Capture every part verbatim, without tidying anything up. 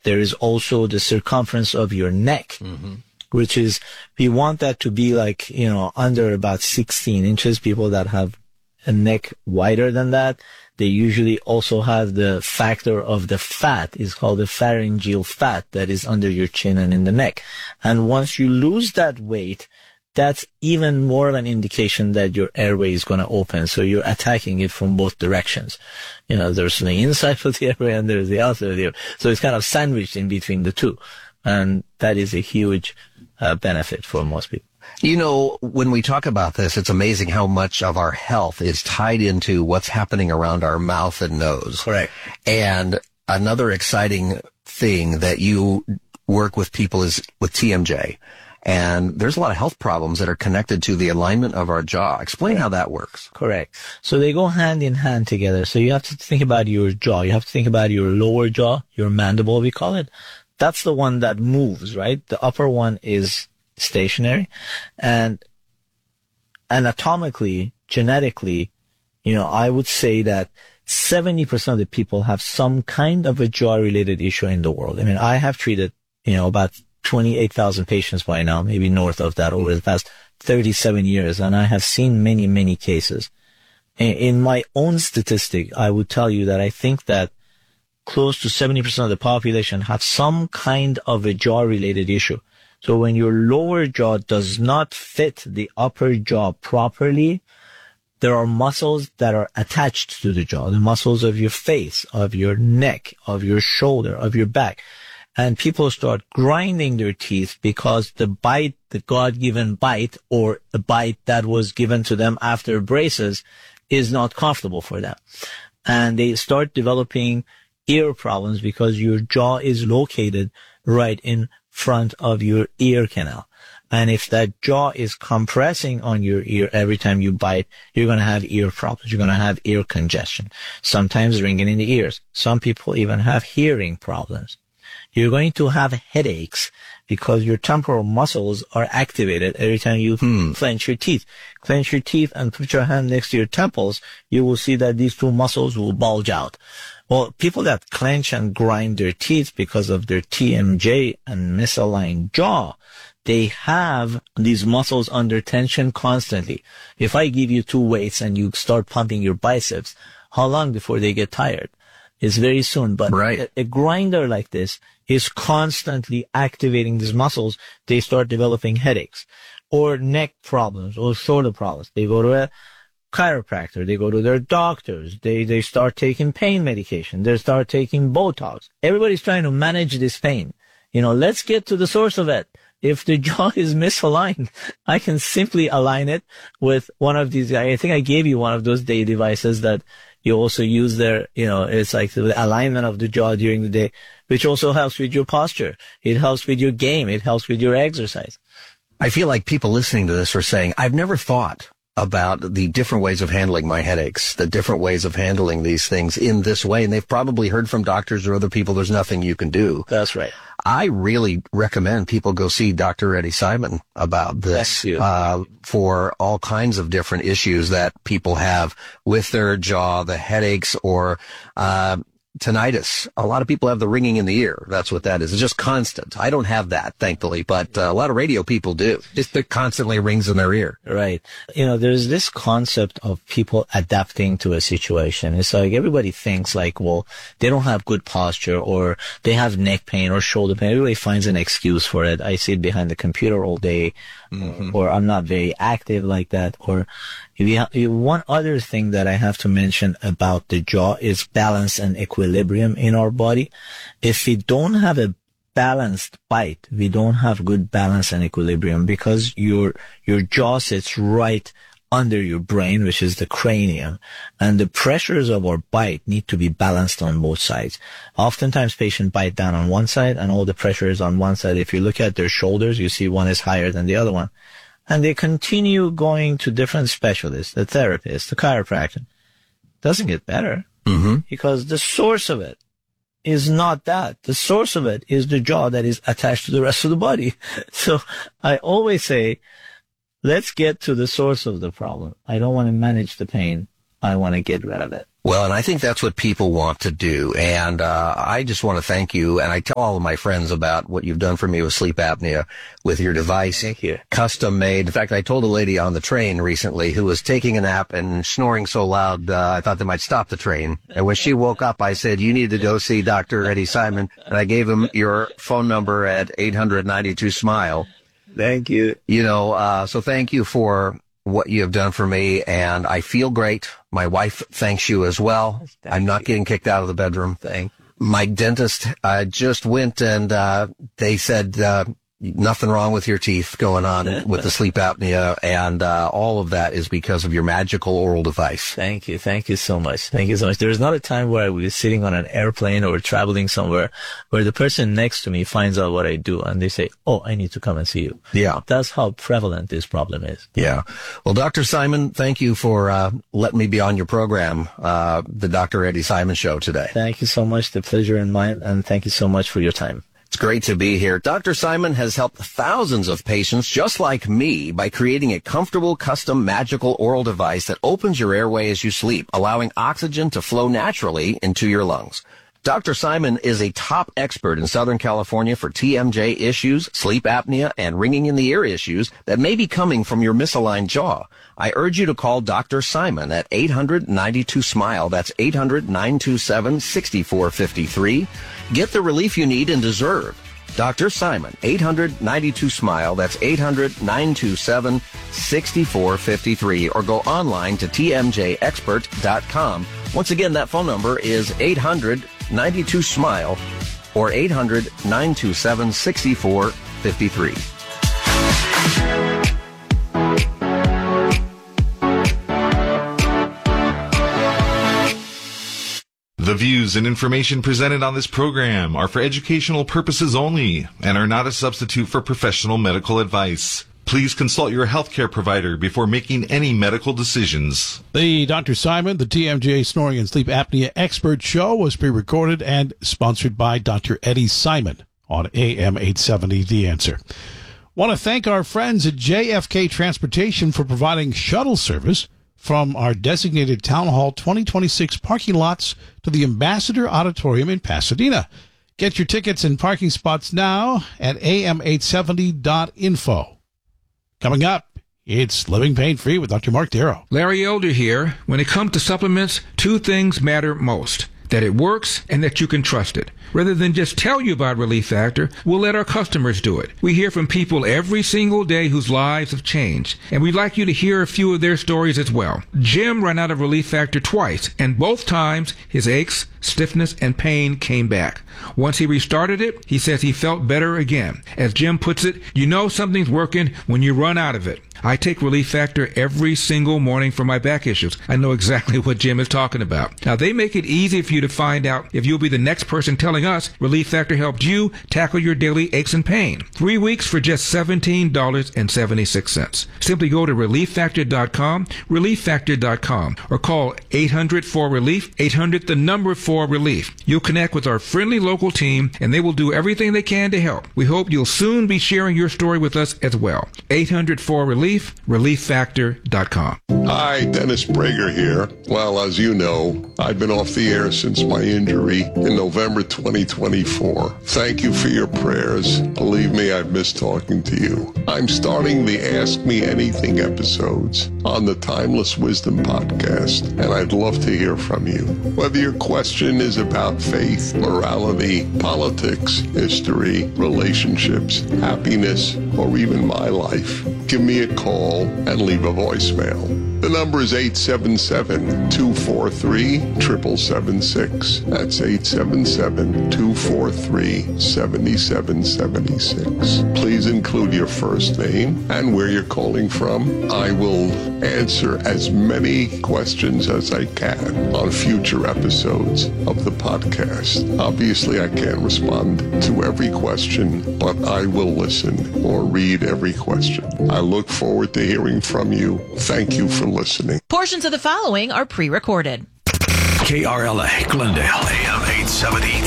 There is also the circumference of your neck, mm-hmm. which is, we want that to be like, you know, under about sixteen inches. People that have a neck wider than that, they usually also have the factor of the fat, is called the pharyngeal fat, that is under your chin and in the neck. And once you lose that weight, that's even more of an indication that your airway is going to open. So you're attacking it from both directions. You know, there's the inside of the airway and there's the outside of the airway. So it's kind of sandwiched in between the two. And that is a huge uh, benefit for most people. You know, when we talk about this, it's amazing how much of our health is tied into what's happening around our mouth and nose. Correct. And another exciting thing that you work with people is with T M J. And there's a lot of health problems that are connected to the alignment of our jaw. Explain how that works. Correct. So they go hand in hand together. So you have to think about your jaw. You have to think about your lower jaw, your mandible, we call it. That's the one that moves, right? The upper one is stationary. And anatomically, genetically, you know, I would say that seventy percent of the people have some kind of a jaw-related issue in the world. I mean, I have treated, you know, about twenty-eight thousand patients by now, maybe north of that over the past thirty-seven years. And I have seen many, many cases. In my own statistic, I would tell you that I think that close to seventy percent of the population have some kind of a jaw-related issue. So when your lower jaw does not fit the upper jaw properly, there are muscles that are attached to the jaw, the muscles of your face, of your neck, of your shoulder, of your back. And people start grinding their teeth because the bite, the God-given bite, or the bite that was given to them after braces, is not comfortable for them. And they start developing ear problems because your jaw is located right in front of your ear canal. And if that jaw is compressing on your ear every time you bite, you're going to have ear problems. You're going to have ear congestion, sometimes ringing in the ears. Some people even have hearing problems. You're going to have headaches because your temporal muscles are activated every time you hmm. clench your teeth. Clench your teeth and put your hand next to your temples. You will see that these two muscles will bulge out. Well, people that clench and grind their teeth because of their T M J and misaligned jaw, they have these muscles under tension constantly. If I give you two weights and you start pumping your biceps, how long before they get tired? It's very soon. But right. a, a grinder like this is constantly activating these muscles. They start developing headaches or neck problems or shoulder problems. They go to a chiropractor. They go to their doctors. They, they start taking pain medication. They start taking Botox. Everybody's trying to manage this pain. You know, let's get to the source of it. If the jaw is misaligned, I can simply align it with one of these. I think I gave you one of those day devices that you also use there. You know, it's like the alignment of the jaw during the day, which also helps with your posture. It helps with your game. It helps with your exercise. I feel like people listening to this are saying, I've never thought about the different ways of handling my headaches, the different ways of handling these things in this way. And they've probably heard from doctors or other people, there's nothing you can do. That's right. I really recommend people go see Doctor Eddie Simon about this, uh, for all kinds of different issues that people have with their jaw, the headaches, or, uh, tinnitus. A lot of people have the ringing in the ear. That's what that is. It's just constant. I don't have that, thankfully, but uh, a lot of radio people do. Just it constantly rings in their ear. Right. You know, there's this concept of people adapting to a situation. It's like everybody thinks like, well, they don't have good posture or they have neck pain or shoulder pain. Everybody finds an excuse for it. I sit behind the computer all day, mm-hmm. or I'm not very active like that. Or if you have, one other thing that I have to mention about the jaw is balance and equilibrium in our body. If we don't have a balanced bite, we don't have good balance and equilibrium because your, your jaw sits right under your brain, which is the cranium, and the pressures of our bite need to be balanced on both sides. Oftentimes patients bite down on one side and all the pressure is on one side. If you look at their shoulders, you see one is higher than the other one. And they continue going to different specialists, the therapist, the chiropractor. Doesn't get better mm-hmm. because the source of it is not that. The source of it is the jaw that is attached to the rest of the body. So I always say, let's get to the source of the problem. I don't want to manage the pain. I want to get rid of it. Well, and I think that's what people want to do. And uh I just want to thank you. And I tell all of my friends about what you've done for me with sleep apnea, with your device. Thank you. Custom made. In fact, I told a lady on the train recently who was taking a nap and snoring so loud, uh, I thought they might stop the train. And when she woke up, I said, you need to go see Doctor Eddie Simon. And I gave him your phone number at eight hundred ninety-two smile. Thank you. You know, uh so thank you for what you have done for me, and I feel great. My wife thanks you as well. Thank I'm not you. getting kicked out of the bedroom. Thank you. My dentist uh, just went and uh they said uh nothing wrong with your teeth going on with the sleep apnea, and uh all of that is because of your magical oral device. Thank you. Thank you so much. Thank you so much. There's not a time where I was sitting on an airplane or traveling somewhere where the person next to me finds out what I do and they say, oh, I need to come and see you. Yeah. That's how prevalent this problem is. Yeah. Well, Doctor Simon, thank you for uh letting me be on your program, uh the Doctor Eddie Simon Show today. Thank you so much. The pleasure is mine, and thank you so much for your time. It's great to be here. Doctor Simon has helped thousands of patients just like me by creating a comfortable, custom, magical oral device that opens your airway as you sleep, allowing oxygen to flow naturally into your lungs. Doctor Simon is a top expert in Southern California for T M J issues, sleep apnea, and ringing in the ear issues that may be coming from your misaligned jaw. I urge you to call Doctor Simon at eight hundred ninety-two smile. That's eight hundred nine two seven six four five three. Get the relief you need and deserve. Doctor Simon, eight hundred ninety-two smile. That's eight hundred nine two seven six four five three. Or go online to T M J expert dot com. Once again, that phone number is eight hundred ninety-two smile or eight hundred nine two seven six four five three. The views and information presented on this program are for educational purposes only and are not a substitute for professional medical advice. Please consult your healthcare provider before making any medical decisions. The Doctor Simon, the T M J Snoring and Sleep Apnea Expert Show was pre-recorded and sponsored by Doctor Eddie Simon on A M eight seventy The Answer. Want to thank our friends at J F K Transportation for providing shuttle service from our designated Town Hall twenty twenty-six parking lots to the Ambassador Auditorium in Pasadena. Get your tickets and parking spots now at A M eight seventy dot info. Coming up, it's Living Pain-Free with Doctor Mark Darrow. Larry Elder here. When it comes to supplements, two things matter most: that it works and that you can trust it. Rather than just tell you about Relief Factor, we'll let our customers do it. We hear from people every single day whose lives have changed, and we'd like you to hear a few of their stories as well. Jim ran out of Relief Factor twice, and both times his aches, stiffness, and pain came back. Once he restarted it, he says he felt better again. As Jim puts it, you know something's working when you run out of it. I take Relief Factor every single morning for my back issues. I know exactly what Jim is talking about. Now, they make it easy for you to find out if you'll be the next person telling us Relief Factor helped you tackle your daily aches and pain. Three weeks for just seventeen dollars and seventy-six cents. Simply go to relief factor dot com, relief factor dot com, or call eight hundred four relief, eight hundred the number four relief. You'll connect with our friendly local team, and they will do everything they can to help. We hope you'll soon be sharing your story with us as well. eight hundred four relief, relief factor dot com. Hi, Dennis Prager here. Well, as you know, I've been off the air since my injury in November twenty twenty-four. Thank you for your prayers. Believe me, I've missed talking to you. I'm starting the Ask Me Anything episodes on the Timeless Wisdom podcast, and I'd love to hear from you. Whether your question is about faith, morality, politics, history, relationships, happiness, or even my life, give me a call and leave a voicemail. The number is eight seven seven, two four three, seven seven seven six. That's eight seven seven, two four three, seven seven seven six. Please include your first name and where you're calling from. I will answer as many questions as I can on future episodes of the podcast. Obviously, I can't respond to every question, but I will listen or read every question. I look forward to hearing from you. Thank you for listening. Portions of the following are pre-recorded. K R L A, Glendale, A M eight seventy, The Answer.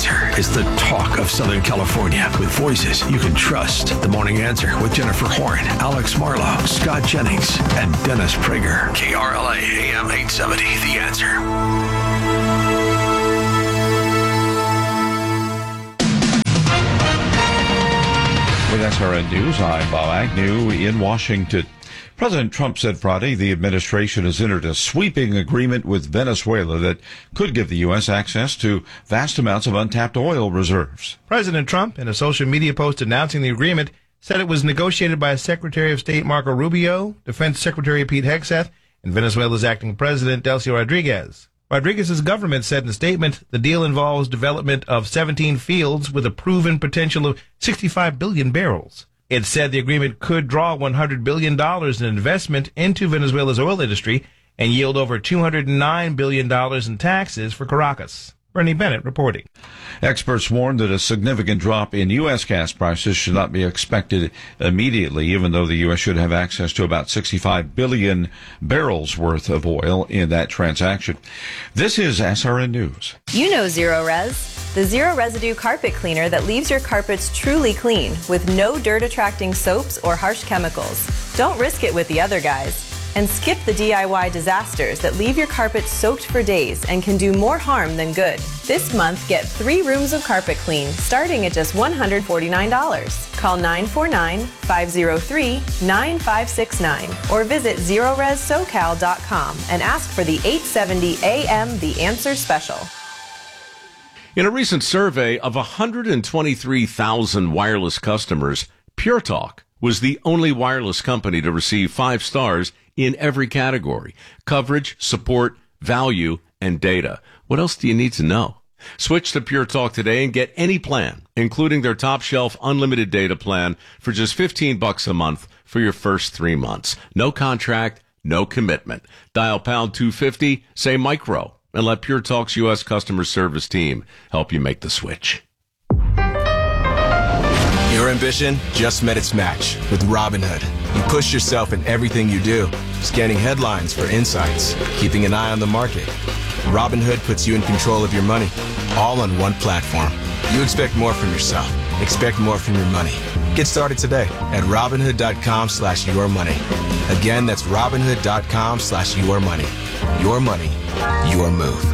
Answer is the talk of Southern California with voices you can trust. The Morning Answer with Jennifer Horn, Alex Marlowe, Scott Jennings, and Dennis Prager. K R L A A M eight seventy, The Answer. With S R N News, I'm Bob Agnew in Washington. President Trump said Friday the administration has entered a sweeping agreement with Venezuela that could give the U S access to vast amounts of untapped oil reserves. President Trump, in a social media post announcing the agreement, said it was negotiated by Secretary of State Marco Rubio, Defense Secretary Pete Hegseth, and Venezuela's acting president Delcy Rodriguez. Rodriguez's government said in a statement the deal involves development of seventeen fields with a proven potential of sixty-five billion barrels. It said the agreement could draw one hundred billion dollars in investment into Venezuela's oil industry and yield over two hundred nine billion dollars in taxes for Caracas. Bernie Bennett reporting. Experts warn that a significant drop in U S gas prices should not be expected immediately, even though the U S should have access to about sixty-five billion barrels worth of oil in that transaction. This is S R N News. You know Zero Res, the zero residue carpet cleaner that leaves your carpets truly clean with no dirt attracting soaps or harsh chemicals. Don't risk it with the other guys. And skip the D I Y disasters that leave your carpet soaked for days and can do more harm than good. This month, get three rooms of carpet clean starting at just one hundred forty-nine dollars. Call nine four nine, five zero three, nine five six nine or visit zero res socal dot com and ask for the eight seventy A M The Answer Special. In a recent survey of one hundred twenty-three thousand wireless customers, Pure Talk was the only wireless company to receive five stars in every category: coverage, support, value, and data. What else do you need to know? Switch to Pure Talk today and get any plan, including their top shelf unlimited data plan for just fifteen bucks a month for your first three months. No contract, no commitment. Dial pound two fifty, say micro, and let Pure Talk's U S customer service team help you make the switch. Your ambition just met its match with Robinhood. You push yourself in everything you do, scanning headlines for insights, keeping an eye on the market. Robinhood puts you in control of your money, all on one platform. You expect more from yourself. Expect more from your money. Get started today at Robinhood.com slash your money. Again, that's Robinhood.com slash your money. Your money, your move.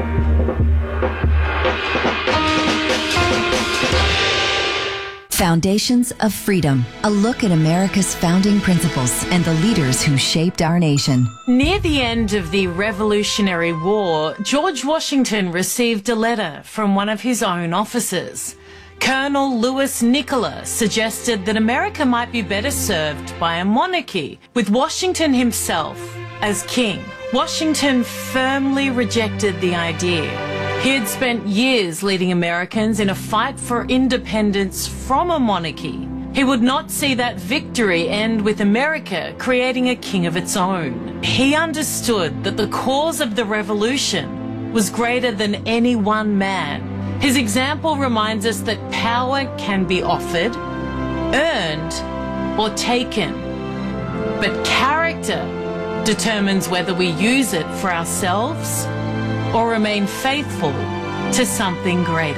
Foundations of Freedom, a look at America's founding principles and the leaders who shaped our nation. Near the end of the Revolutionary War, George Washington received a letter from one of his own officers. Colonel Louis Nicola suggested that America might be better served by a monarchy, with Washington himself as king. Washington firmly rejected the idea. He had spent years leading Americans in a fight for independence from a monarchy. He would not see that victory end with America creating a king of its own. He understood that the cause of the revolution was greater than any one man. His example reminds us that power can be offered, earned, or taken. But character determines whether we use it for ourselves or remain faithful to something greater.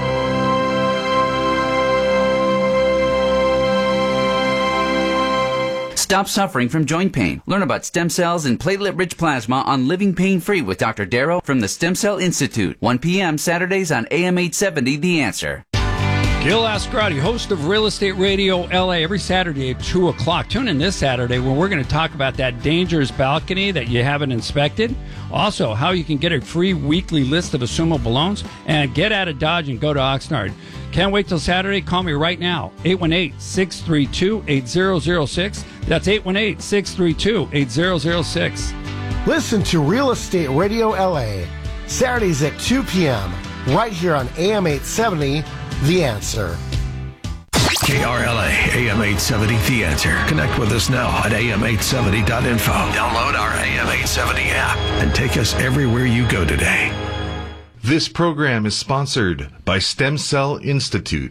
Stop suffering from joint pain. Learn about stem cells and platelet-rich plasma on Living Pain-Free with Doctor Darrow from the Stem Cell Institute. one p.m. Saturdays on A M eight seventy, The Answer. Gil Ascarati, host of Real Estate Radio L A, every Saturday at two o'clock. Tune in this Saturday when we're going to talk about that dangerous balcony that you haven't inspected. Also, how you can get a free weekly list of assumable loans and get out of Dodge and go to Oxnard. Can't wait till Saturday. Call me right now, eight one eight, six three two, eight zero zero six. That's eight one eight, six three two, eight zero zero six. Listen to Real Estate Radio L A, Saturdays at two p.m., right here on A M eight seventy, The Answer. K R L A, A M eight seventy, The Answer. Connect with us now at A M eight seventy dot info. Download our A M eight seventy app and take us everywhere you go today. This program is sponsored by Stem Cell Institute.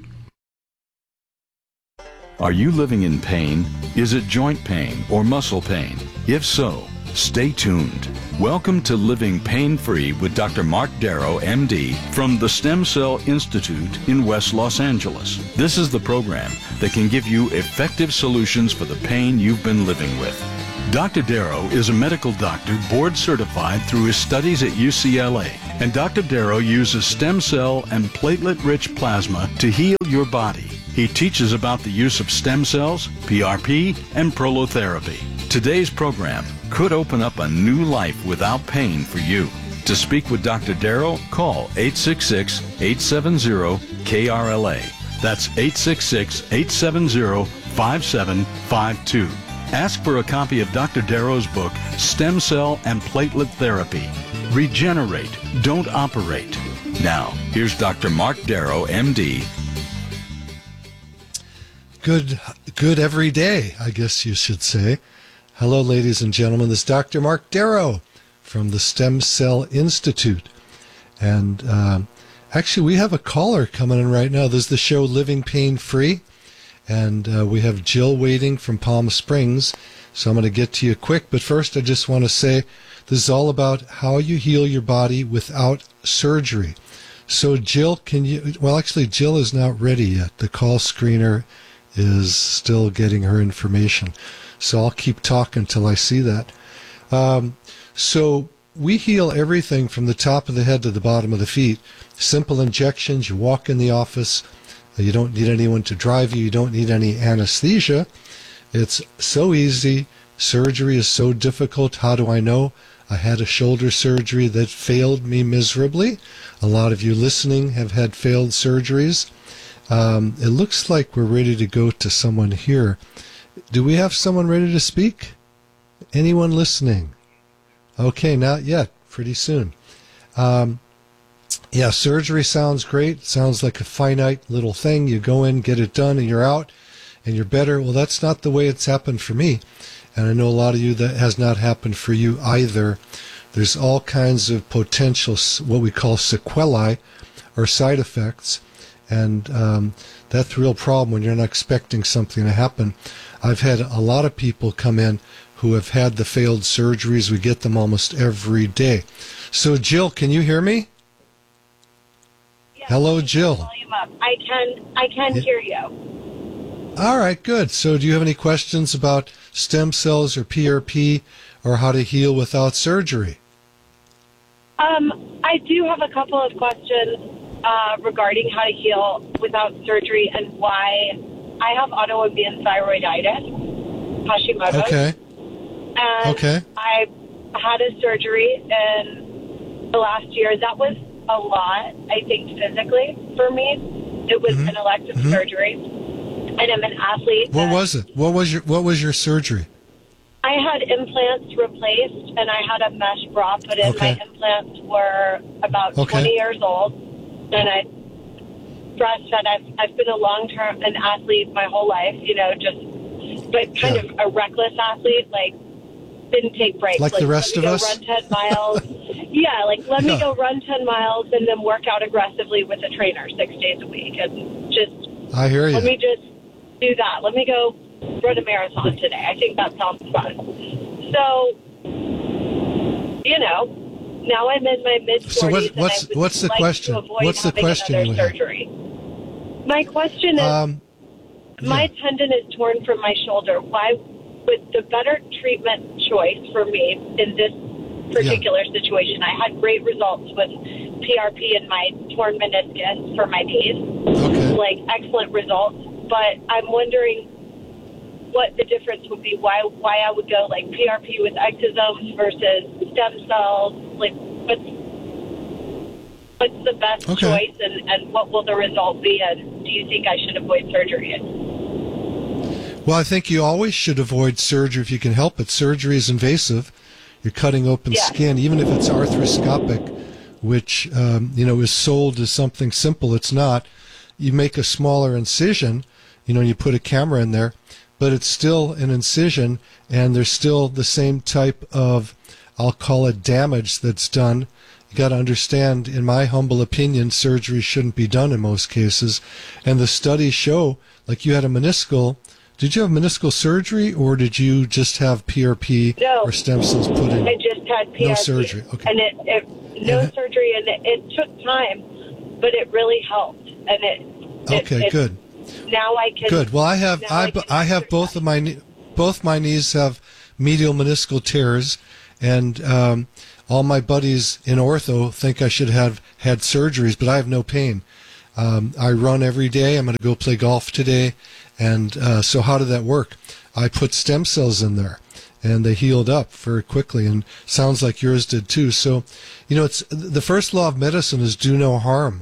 Are you living in pain? Is it joint pain or muscle pain? If so, Stay tuned. Welcome to Living Pain-Free with Doctor Mark Darrow, M D, from the Stem Cell Institute in West Los Angeles. This is the program that can give you effective solutions for the pain you've been living with. Doctor Darrow is a medical doctor board certified through his studies at U C L A, and Doctor Darrow uses stem cell and platelet-rich plasma to heal your body. He teaches about the use of stem cells, P R P, and prolotherapy. Today's program could open up a new life without pain for you. To speak with Doctor Darrow, call eight six six, eight seven zero, K R L A. That's eight six six, eight seven zero, five seven five two. Ask for a copy of Doctor Darrow's book, Stem Cell and Platelet Therapy. Regenerate, don't operate. Now, here's Doctor Mark Darrow, M D. Good, good every day, I guess you should say. Hello, ladies and gentlemen. This is Doctor Mark Darrow from the Stem Cell Institute. And um, actually, we have a caller coming in right now. This is the show Living Pain-Free. And uh, we have Jill waiting from Palm Springs. So I'm going to get to you quick. But first, I just want to say this is all about how you heal your body without surgery. So, Jill, can you... Well, actually, Jill is not ready yet. The call screener is still getting her information. So I'll keep talking until I see that. Um, so we heal everything from the top of the head to the bottom of the feet. Simple injections. You walk in the office. You don't need anyone to drive you. You don't need any anesthesia. It's so easy. Surgery is so difficult. How do I know? I had a shoulder surgery that failed me miserably. A lot of you listening have had failed surgeries. Um, it looks like we're ready to go to someone here. Do we have someone ready to speak? Anyone listening? Okay, not yet. Pretty soon. Um, yeah, surgery sounds great. Sounds like a finite little thing. You go in, get it done, and you're out, and you're better. Well, that's not the way it's happened for me. And I know a lot of you that has not happened for you either. There's all kinds of potential, what we call sequelae, or side effects. And um, that's the real problem when you're not expecting something to happen. I've had a lot of people come in who have had the failed surgeries. We get them almost every day. So, Jill, can you hear me? Yes, Hello, Jill. Volume up. I can, I can Yeah. hear you. All right, good. So do you have any questions about stem cells or P R P or how to heal without surgery? Um, I do have a couple of questions uh, regarding how to heal without surgery and why I have autoimmune thyroiditis, Hashimoto's. Okay. And Okay. I had a surgery in the last year. That was a lot, I think, physically for me. It was Mhm. an elective Mhm. surgery. And I'm an athlete. What was it? What was your What was your surgery? I had implants replaced, and I had a mesh bra put in. Okay. My implants were about Okay. twenty years old, and I breastfed. I've, I've been a long-term an athlete my whole life, you know, just, but kind Yeah. of a reckless athlete, like, didn't take breaks. Like the rest let me of go us? Run ten miles. Yeah, like, let me Yeah. go run ten miles and then work out aggressively with a trainer six days a week. And just, I hear you. let me just do that. Let me go run a marathon today. I think that sounds fun. So, you know, now I'm in my mid forties. So what, and what's I would what's the like question? To avoid What's the having question another you have? surgery. My question is, Um, my tendon is torn from my shoulder. Why would the better treatment choice for me in this particular situation? I had great results with P R P and my torn meniscus for my knees. Okay. Like, excellent results. But I'm wondering what the difference would be. Why why I would go like P R P with exosomes versus stem cells. Like, what's what's the best Okay. choice, and, and what will the result be? And do you think I should avoid surgery? Well, I think you always should avoid surgery if you can help it. Surgery is invasive. You're cutting open Yeah. skin, even if it's arthroscopic, which um, you know is sold as something simple. It's not. You make a smaller incision, you know, and you put a camera in there, but it's still an incision, and there's still the same type of, I'll call it, damage that's done. You got to understand, in my humble opinion, surgery shouldn't be done in most cases, and the studies show, like you had a meniscal did you have meniscal surgery, or did you just have P R P no, or stem cells put in? I just had P R P. No surgery. Okay. And it, it no and surgery, and it, it took time, but it really helped. And it. Okay, it, it, good. Now I can. Good. Well, I have I, I, I have both of my kne- both my knees have medial meniscal tears, and um, all my buddies in ortho think I should have had surgeries, but I have no pain. Um, I run every day. I'm going to go play golf today. And uh, so how did that work? I put stem cells in there, and they healed up very quickly, and sounds like yours did too. So, you know, it's the first law of medicine is do no harm.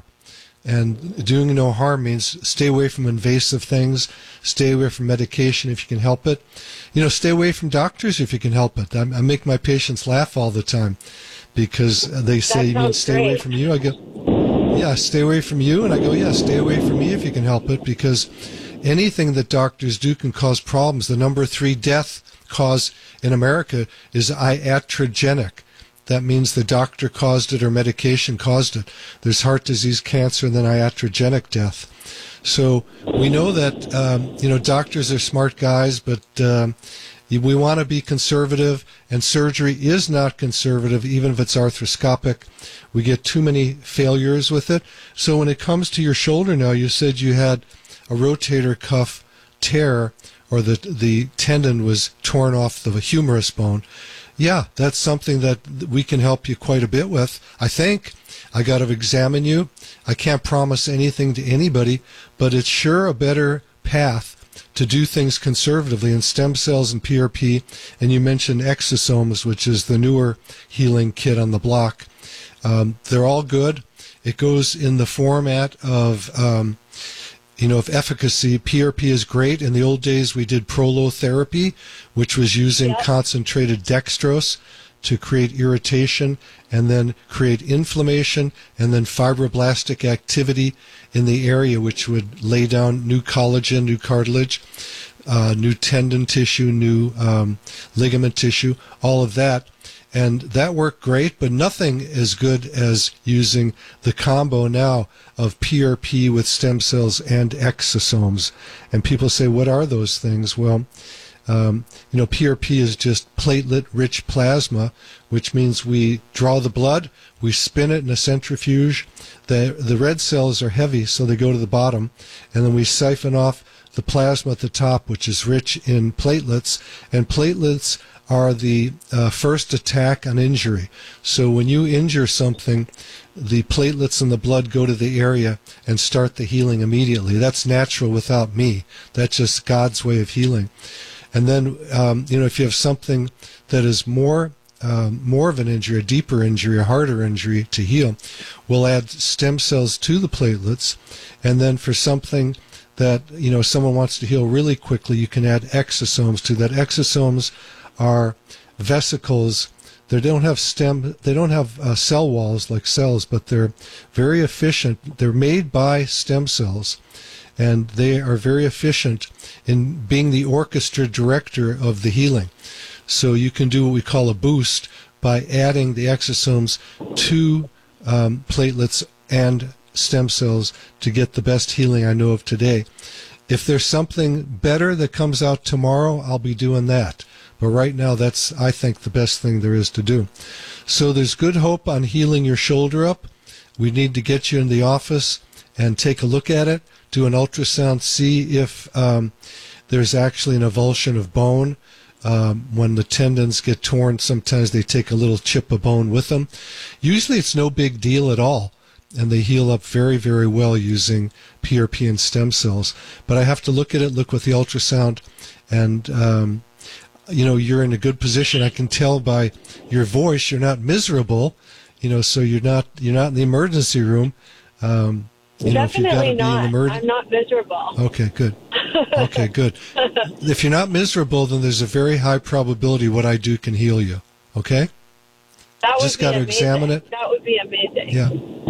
And doing no harm means stay away from invasive things, stay away from medication if you can help it. You know, stay away from doctors if you can help it. I, I make my patients laugh all the time because they say, you mean stay away from you? I go, yeah, stay away from you. And I go, yeah, stay away from me if you can help it, because anything that doctors do can cause problems. The number three death cause in America is iatrogenic. That means the doctor caused it or medication caused it. There's heart disease, cancer, and then iatrogenic death. So we know that, um, you know, doctors are smart guys, but um, we want to be conservative, and surgery is not conservative, even if it's arthroscopic. We get too many failures with it. So when it comes to your shoulder now, you said you had a rotator cuff tear, or the the tendon was torn off the humerus bone. Yeah, that's something that we can help you quite a bit with. I think I got to examine you. I can't promise anything to anybody, but it's sure a better path to do things conservatively in stem cells and P R P. And you mentioned exosomes, which is the newer healing kit on the block. Um, they're all good. It goes in the format of, um, you know, of efficacy. P R P is great. In the old days, we did prolotherapy, which was using yep. concentrated dextrose to create irritation and then create inflammation and then fibroblastic activity in the area, which would lay down new collagen, new cartilage, uh, new tendon tissue, new um, ligament tissue, all of that. And that worked great, but nothing as good as using the combo now of P R P with stem cells and exosomes. And people say, what are those things? Well, um, you know, P R P is just platelet-rich plasma, which means we draw the blood, we spin it in a centrifuge. The, the red cells are heavy, so they go to the bottom, and then we siphon off the plasma at the top, which is rich in platelets, and platelets are the uh, first attack on injury. So when you injure something, the platelets in the blood go to the area and start the healing immediately. That's natural without me. That's just God's way of healing. And then, um, you know, if you have something that is more um, more of an injury, a deeper injury, a harder injury to heal, we'll add stem cells to the platelets. And then for something that, you know, someone wants to heal really quickly, you can add exosomes to that. Exosomes are vesicles. They don't have stem, they don't have uh, cell walls like cells, but they're very efficient. They're made by stem cells, and they are very efficient in being the orchestra director of the healing. So you can do what we call a boost by adding the exosomes to um, platelets and stem cells to get the best healing I know of today. If there's something better that comes out tomorrow, I'll be doing that. But right now, that's, I think, the best thing there is to do. So there's good hope on healing your shoulder up. We need to get you in the office and take a look at it, do an ultrasound, see if um, there's actually an avulsion of bone. Um, when the tendons get torn, sometimes they take a little chip of bone with them. Usually it's no big deal at all, and they heal up very, very well using P R P and stem cells. But I have to look at it, look with the ultrasound, and um, you know, you're in a good position. I can tell by your voice you're not miserable, you know, so you're not you're not in the emergency room. Um, you know, if you've got to be not. in the emergency. I'm not miserable. Okay, good. Okay, good. If you're not miserable, then there's a very high probability what I do can heal you. Okay? That would just be got to amazing. examine it. That would be amazing. Yeah.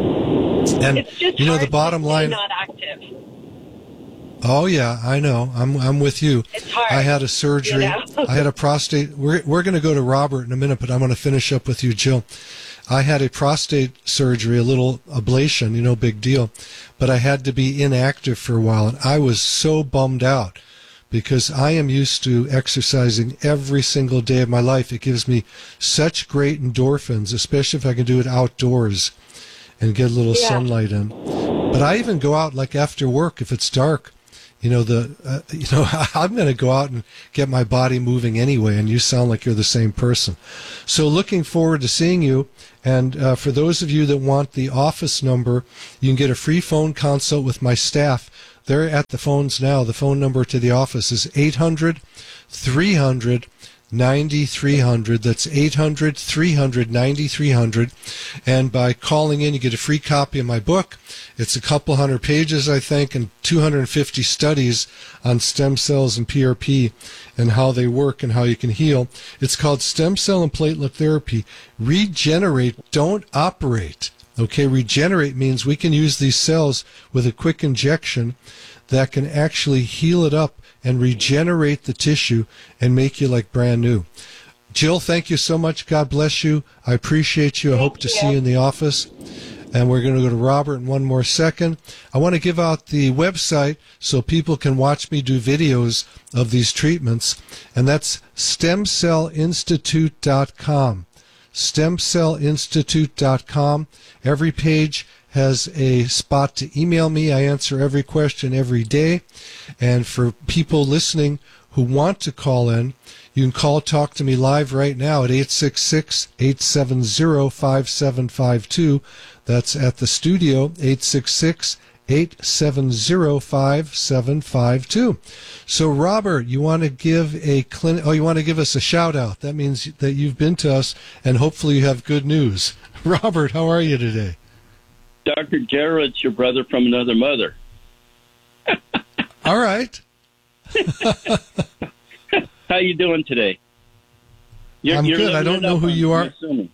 And it's just you know, hard the bottom to line. Not active. Oh yeah, I know. I'm I'm with you. It's hard. I had a surgery. You know? I had a prostate. We're we're going to go to Robert in a minute, but I'm going to finish up with you, Jill. I had a prostate surgery, a little ablation, you know, big deal, but I had to be inactive for a while, and I was so bummed out because I am used to exercising every single day of my life. It gives me such great endorphins, especially if I can do it outdoors and get a little Yeah. sunlight in. But I even go out like after work if it's dark. You know, the uh, you know, I'm going to go out and get my body moving anyway, and you sound like you're the same person. So looking forward to seeing you. And uh, for those of you that want the office number, you can get a free phone consult with my staff. They're at the phones now. The phone number to the office is eight hundred, three hundred, ninety-three hundred. That's eight hundred, three hundred, ninety-three hundred. And by calling in, you get a free copy of my book. It's a couple hundred pages, I think, and two hundred fifty studies on stem cells and P R P and how they work and how you can heal. It's called Stem Cell and Platelet Therapy. Regenerate, don't operate. Okay, regenerate means we can use these cells with a quick injection that can actually heal it up and regenerate the tissue and make you like brand new. Jill, thank you so much. God bless you. I appreciate you. I hope to see you in the office. And we're going to go to Robert in one more second. I want to give out the website so people can watch me do videos of these treatments, and that's stem cell institute dot com. stem cell institute dot com. Every page has a spot to email me. I answer every question every day. And for people listening who want to call in, you can call Talk to Me live right now at eight six six, eight seven zero, five seven five two. That's at the studio, eight six six, eight seven zero, five seven five two. So, Robert, you want to give a clinic? Oh, you want to give us a shout out? That means that you've been to us, and hopefully you have good news. Robert, how are you today? Doctor Jarrett's your brother from another mother. All right. How you doing today? You're, I'm you're good. I don't know who you are. Assuming.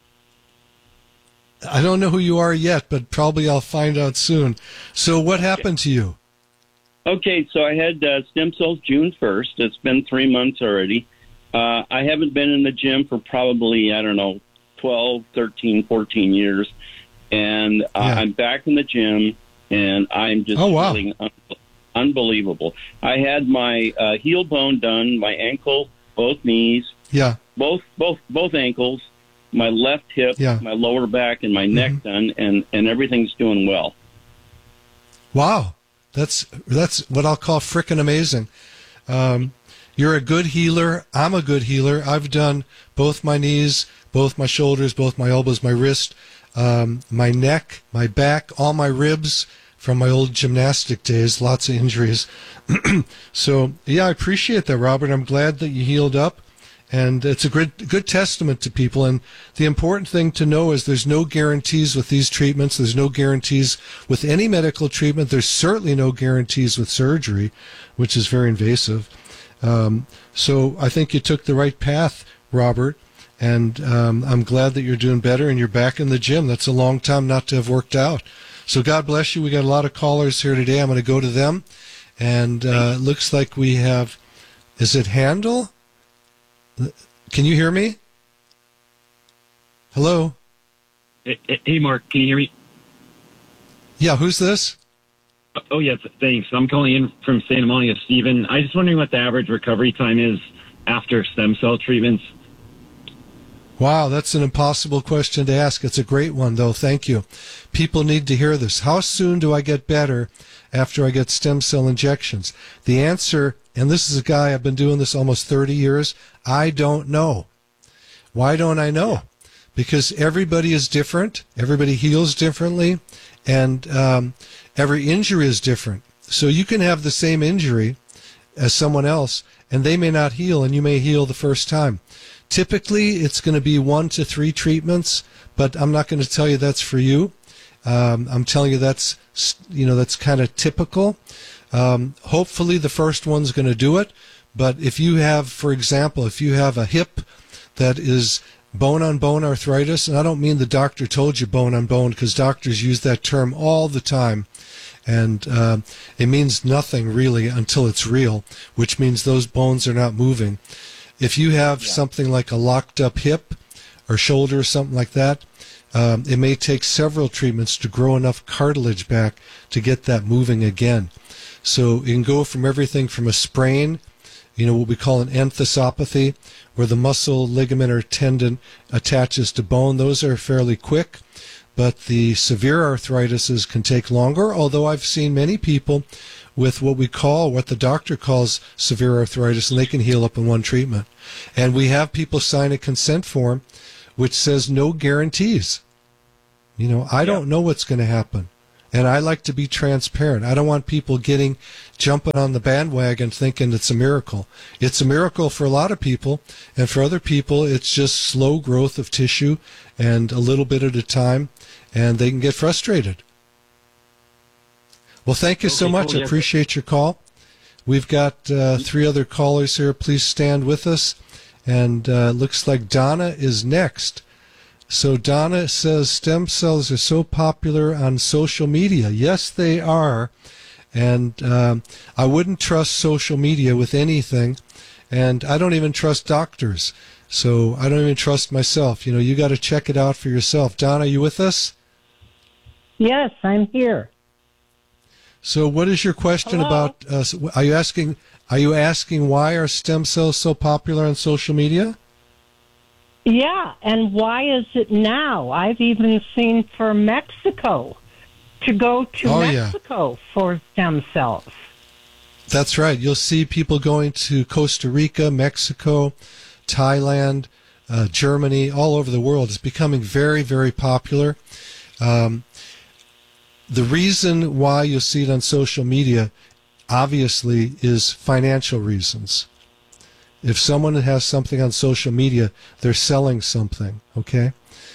I don't know who you are yet, but probably I'll find out soon. So what happened to you? Okay, so I had uh, stem cells June first. It's been three months already. Uh, I haven't been in the gym for probably, I don't know, twelve, thirteen, fourteen years. And uh, Yeah. I'm back in the gym, and I'm just Oh, wow. feeling un- unbelievable. I had my uh, heel bone done, my ankle, both knees, Yeah. both both both ankles, my left hip, Yeah. my lower back, and my neck done, and, and everything's doing well. Wow. That's that's what I'll call frickin' amazing. Um, you're a good healer. I'm a good healer. I've done both my knees, both my shoulders, both my elbows, my wrist, um, my neck, my back, all my ribs from my old gymnastic days, lots of injuries. So, yeah, I appreciate that, Robert. I'm glad that you healed up. And it's a good, good testament to people. And the important thing to know is there's no guarantees with these treatments. There's no guarantees with any medical treatment. There's certainly no guarantees with surgery, which is very invasive. Um, so I think you took the right path, Robert. And um, I'm glad that you're doing better and you're back in the gym. That's a long time not to have worked out. So God bless you. We got a lot of callers here today. I'm going to go to them. And uh, it looks like we have, is it Handel? Can you hear me? Hello? Hey, Mark, can you hear me? Yeah, who's this? Oh, yes, thanks. I'm calling in from Santa Monica, Stephen. I was just wondering what the average recovery time is after stem cell treatments. Wow, that's an impossible question to ask. It's a great one, though. Thank you. People need to hear this. How soon do I get better after I get stem cell injections? The answer, and this is a guy, I've been doing this almost thirty years, I don't know. Why don't I know? Because everybody is different. Everybody heals differently. And um, every injury is different. So you can have the same injury as someone else, and they may not heal, and you may heal the first time. Typically, it's going to be one to three treatments, but I'm not going to tell you that's for you. Um, I'm telling you that's, you know, that's kind of typical. Um, hopefully, the first one's going to do it. But if you have, for example, if you have a hip that is bone-on-bone arthritis, and I don't mean the doctor told you bone-on-bone, because doctors use that term all the time, and uh, it means nothing really until it's real, which means those bones are not moving. If you have something like a locked-up hip or shoulder or something like that, um, it may take several treatments to grow enough cartilage back to get that moving again. So it can go from everything from a sprain you know, what we call an enthesopathy, where the muscle, ligament, or tendon attaches to bone. Those are fairly quick, but the severe arthritises can take longer, although I've seen many people with what we call, what the doctor calls severe arthritis, and they can heal up in one treatment. And we have people sign a consent form which says no guarantees. You know, I don't know what's going to happen. And I like to be transparent. I don't want people getting, jumping on the bandwagon thinking it's a miracle. It's a miracle for a lot of people, and for other people, it's just slow growth of tissue and a little bit at a time, and they can get frustrated. Well, thank you so Okay, much. cool. I appreciate your call. We've got uh, three other callers here. Please stand with us. And uh, looks like Donna is next. So Donna says stem cells are so popular on social media. Yes, they are. And um, I wouldn't trust social media with anything. And I don't even trust doctors. So I don't even trust myself. You know, you got to check it out for yourself. Donna, are you with us? Yes, I'm here. So what is your question Hello? about, uh, are you asking, are you asking why are stem cells so popular on social media? Yeah, and why is it now? I've even seen for Mexico to go to Oh, yeah. Mexico for stem cells. That's right. You'll see people going to Costa Rica, Mexico, Thailand, uh, Germany, all over the world. It's becoming very, very popular. Um, the reason why you'll see it on social media, obviously, is financial reasons. If someone has something on social media, they're selling something, okay?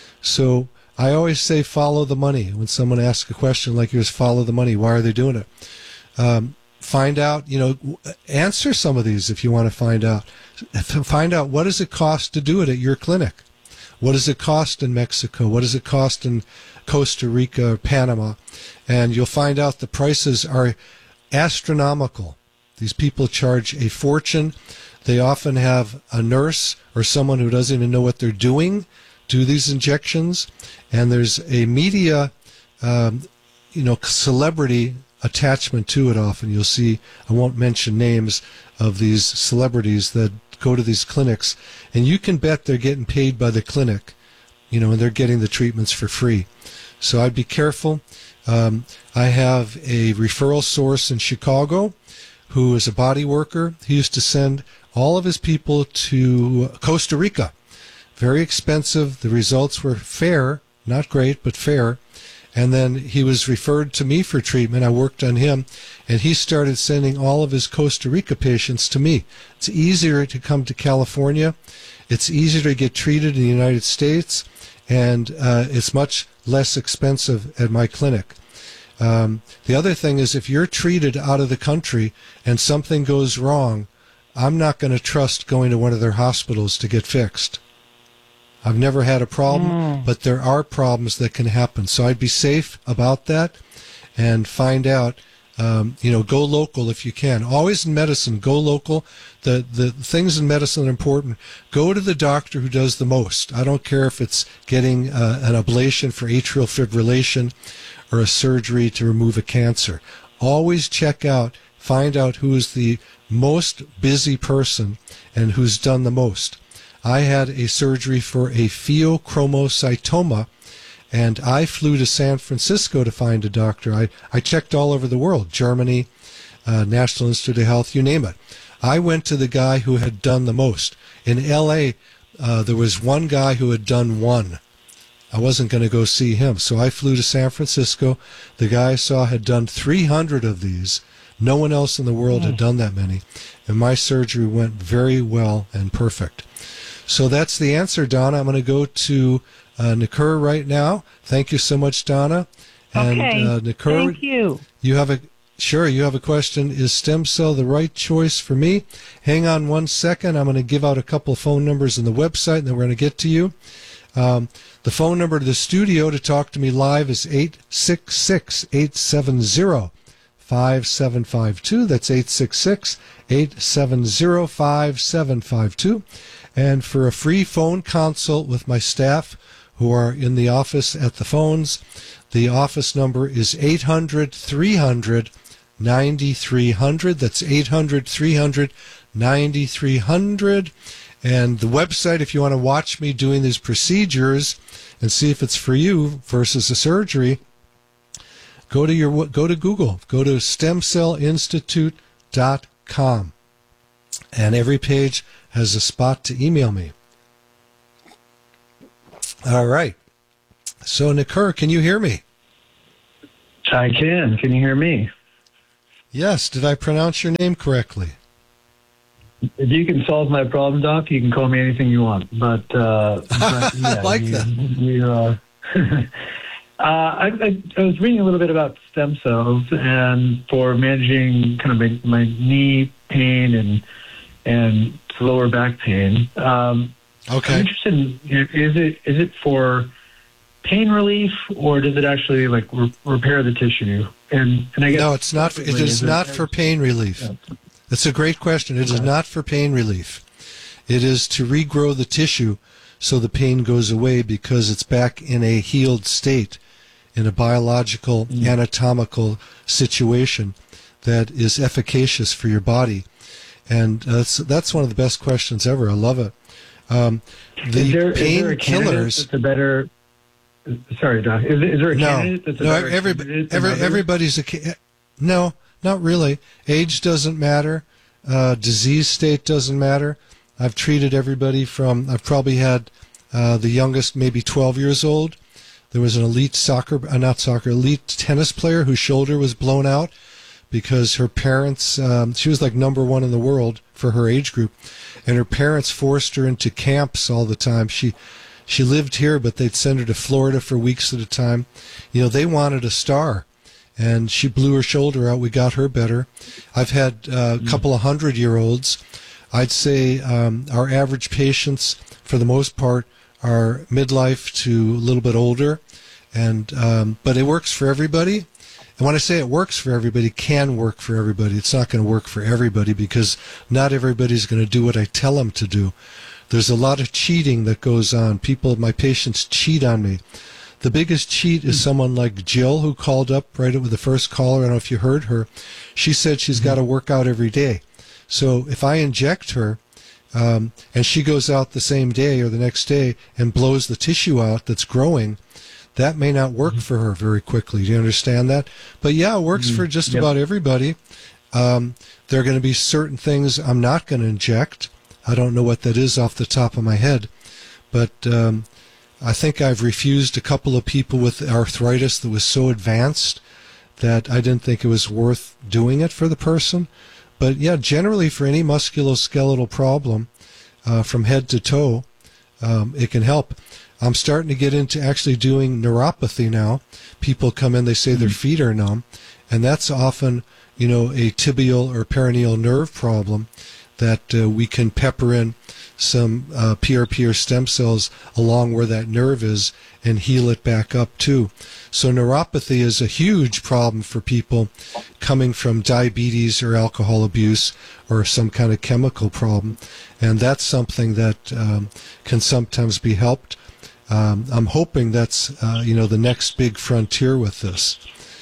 So I always say follow the money. When someone asks a question like yours, follow the money. Why are they doing it? Um, find out, you know, answer some of these if you want to find out. Find out what does it cost to do it at your clinic? What does it cost in Mexico? What does it cost in Costa Rica or Panama? And you'll find out the prices are astronomical. These people charge a fortune. They often have a nurse or someone who doesn't even know what they're doing do these injections. And there's a media, um, you know, celebrity attachment to it often. You'll see, I won't mention names of these celebrities that go to these clinics, and you can bet they're getting paid by the clinic, you know, and they're getting the treatments for free. So I'd be careful. Um, I have a referral source in Chicago who is a body worker. He used to send all of his people to Costa Rica. Very expensive. The results were fair, not great, but fair. And then he was referred to me for treatment. I worked on him, and he started sending all of his Costa Rica patients to me. It's easier to come to California. It's easier to get treated in the United States, and uh, it's much less expensive at my clinic. Um, the other thing is if you're treated out of the country and something goes wrong, I'm not going to trust going to one of their hospitals to get fixed. I've never had a problem, mm. but there are problems that can happen. So I'd be safe about that and find out, um, you know, go local if you can. Always in medicine, go local. The, the things in medicine are important. Go to the doctor who does the most. I don't care if it's getting uh, an ablation for atrial fibrillation or a surgery to remove a cancer. Always check out, find out who is the most busy person and who's done the most. I had a surgery for a pheochromocytoma, and I flew to San Francisco to find a doctor. I, I checked all over the world, Germany, uh, National Institute of Health, you name it. I went to the guy who had done the most. In L A, uh, there was one guy who had done one. I wasn't going to go see him, so I flew to San Francisco. The guy I saw had done three hundred of these. No one else in the world had done that many. And my surgery went very well and perfect. So that's the answer, Donna. I'm going to go to uh, Nikur right now. Thank you so much, Donna. And, okay. Uh, Nikur, thank you. You have a sure. You have a question. Is stem cell the right choice for me? Hang on one second. I'm going to give out a couple of phone numbers on the website, and then we're going to get to you. Um, the phone number to the studio to talk to me live is eight six six, eight seven zero, five seven five two. That's eight six six, eight seven zero, five seven five two. And for a free phone consult with my staff who are in the office at the phones, the office number is eight hundred, three hundred, nine three hundred. That's eight hundred, three hundred, nine three hundred. And the website, if you want to watch me doing these procedures and see if it's for you versus a surgery, go to your go to Google. Go to stem cell institute dot com. And every page has a spot to email me. All right. So, Nikur, can you hear me? I can. Can you hear me? Yes. Did I pronounce your name correctly? If you can solve my problem, Doc, you can call me anything you want. But, uh, but yeah, I like you, that. You, uh, uh, I, I, I was reading a little bit about stem cells and for managing kind of my, my knee pain and and lower back pain. Um, okay. I'm interested in, is it is it for pain relief or does it actually like re- repair the tissue? And and I guess no, it's not. For, it is not for pain relief. Yeah. That's a great question. It is not for pain relief. It is to regrow the tissue so the pain goes away because it's back in a healed state, in a biological, mm. anatomical situation that is efficacious for your body. And that's that's one of the best questions ever. I love it. Um, the is there, pain is there a killers. That's a better. Sorry, Doc. Is, is there a no, candidate that's a no. better Every, candidate every, than everybody's a. No, not really. Age doesn't matter. Uh, disease state doesn't matter. I've treated everybody from. I've probably had uh, the youngest, maybe twelve years old. There was an elite soccer, uh, not soccer, elite tennis player whose shoulder was blown out because her parents, um, she was like number one in the world for her age group, and her parents forced her into camps all the time. She she lived here, but they'd send her to Florida for weeks at a time. You know, they wanted a star, and she blew her shoulder out. We got her better. I've had uh, a couple of hundred-year-olds. I'd say um, our average patients, for the most part, are midlife to a little bit older, and um, but it works for everybody. And when I say it works for everybody, it can work for everybody. It's not going to work for everybody because not everybody's going to do what I tell them to do. There's a lot of cheating that goes on. People, my patients cheat on me. The biggest cheat is someone like Jill, who called up right with the first caller. I don't know if you heard her. She said she's got to work out every day. So if I inject her, um, and she goes out the same day or the next day and blows the tissue out that's growing, that may not work for her very quickly. Do you understand that? But yeah, it works for just Yep. about everybody. Um, there are going to be certain things I'm not going to inject. I don't know what that is off the top of my head. But um, I think I've refused a couple of people with arthritis that was so advanced that I didn't think it was worth doing it for the person. But yeah, generally for any musculoskeletal problem, uh, from head to toe, um, it can help. I'm starting to get into actually doing neuropathy now. People come in, they say their feet are numb, and that's often, you know, a tibial or peroneal nerve problem that uh, we can pepper in some uh, P R P or stem cells along where that nerve is and heal it back up too. So neuropathy is a huge problem for people coming from diabetes or alcohol abuse or some kind of chemical problem, and that's something that um, can sometimes be helped. Um, I'm hoping that's uh, you know the next big frontier with this.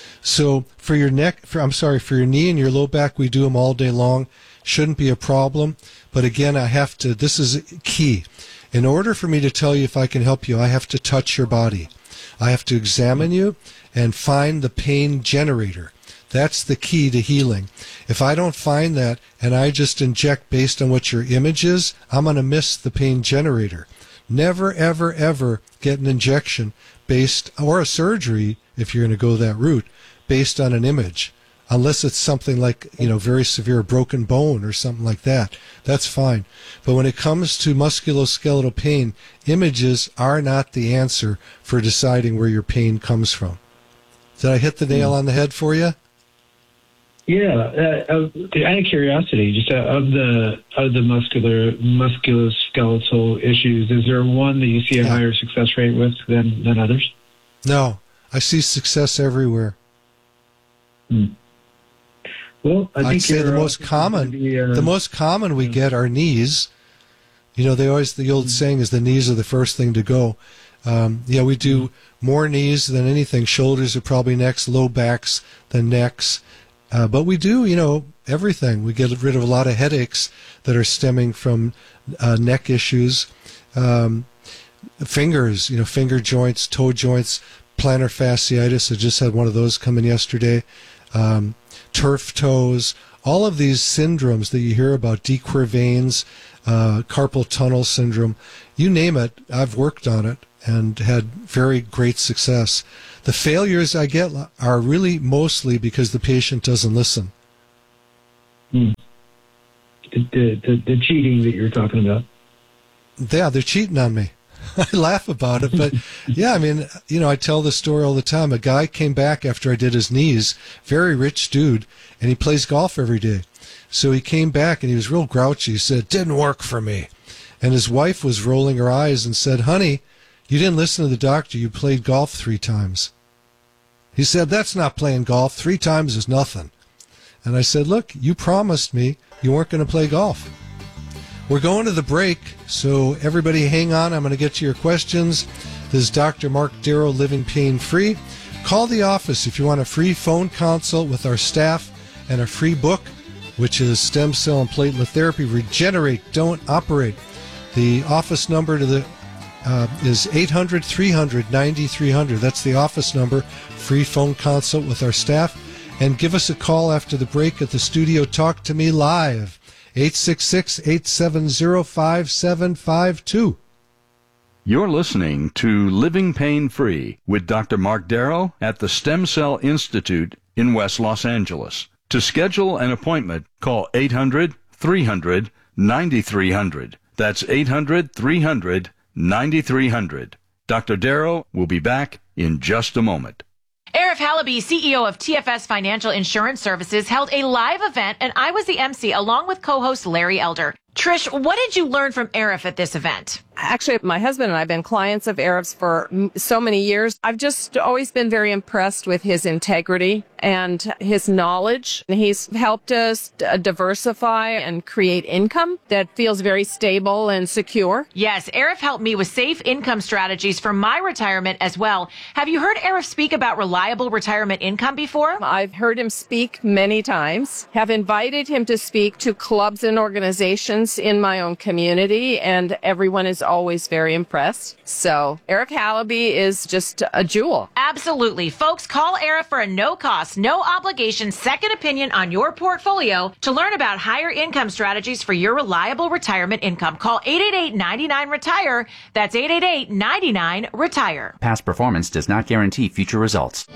So for your neck, for, I'm sorry, for your knee and your low back, we do them all day long. Shouldn't be a problem. But again, I have to, this is key. In order for me to tell you if I can help you, I have to touch your body. I have to examine you and find the pain generator. That's the key to healing. If I don't find that and I just inject based on what your image is, I'm going to miss the pain generator. Never, ever, ever get an injection based, or a surgery, if you're going to go that route, based on an image. Unless it's something like, you know, very severe broken bone or something like that. That's fine. But when it comes to musculoskeletal pain, images are not the answer for deciding where your pain comes from. Did I hit the nail on the head for you? Yeah, uh, uh, out of curiosity, just uh, of the of the muscular musculoskeletal issues, is there one that you see a Yeah. higher success rate with than than others? No, I see success everywhere. Hmm. Well, I I'd think say the you're, uh, most common, be, uh, the most common we get are knees. You know, they always, the old saying is the knees are the first thing to go. Um, yeah, we do more knees than anything. Shoulders are probably next, low backs, then necks. Uh, but we do, you know, everything. We get rid of a lot of headaches that are stemming from uh, neck issues, um, fingers, you know, finger joints, toe joints, plantar fasciitis. I just had one of those come in yesterday. Um, turf toes, all of these syndromes that you hear about, De Quervain's, uh, carpal tunnel syndrome, you name it, I've worked on it and had very great success. The failures I get are really mostly because the patient doesn't listen. Hmm. The, the, the cheating that you're talking about. Yeah, they're cheating on me. I laugh about it, but yeah, I mean, you know, I tell this story all the time. A guy came back after I did his knees, very rich dude, and he plays golf every day. So he came back and he was real grouchy. He said, "It didn't work for me." And his wife was rolling her eyes and said, "Honey, you didn't listen to the doctor. You played golf three times." He said, "That's not playing golf. Three times is nothing." And I said, "Look, you promised me you weren't going to play golf." We're going to the break, so everybody hang on. I'm going to get to your questions. This is Doctor Mark Darrow, Living Pain Free. Call the office if you want a free phone consult with our staff and a free book, which is Stem Cell and Platelet Therapy, Regenerate, Don't Operate. The office number to the uh, is eight hundred, three hundred, ninety-three hundred. That's the office number. Free phone consult with our staff. And give us a call after the break at the studio. Talk to me live. eight six six, eight seven zero, five seven five two. You're listening to Living Pain Free with Doctor Mark Darrow at the Stem Cell Institute in West Los Angeles. To schedule an appointment, call eight hundred, three hundred, ninety-three hundred. That's eight hundred, three hundred, ninety-three hundred. Doctor Darrow will be back in just a moment. Arif Halaby, C E O of T F S Financial Insurance Services, held a live event, and I was the M C along with co-host Larry Elder. Trish, what did you learn from Arif at this event? Actually, my husband and I have been clients of Arif's for so many years. I've just always been very impressed with his integrity and his knowledge. He's helped us diversify and create income that feels very stable and secure. Yes, Arif helped me with safe income strategies for my retirement as well. Have you heard Arif speak about reliable retirement income before? I've heard him speak many times, have invited him to speak to clubs and organizations in my own community, and everyone is always very impressed. So Arif Halaby is just a jewel. Absolutely. Folks, call Arif for a no-cost, no-obligation second opinion on your portfolio to learn about higher income strategies for your reliable retirement income. Call eight eight eight, nine nine, retire. That's eight eight eight, nine nine, retire. Past performance does not guarantee future results.